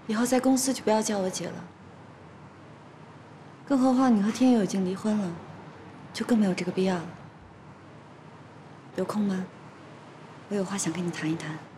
以后在公司就不要叫我姐了。更何况你和天佑已经离婚了，就更没有这个必要了。有空吗？我有话想跟你谈一谈。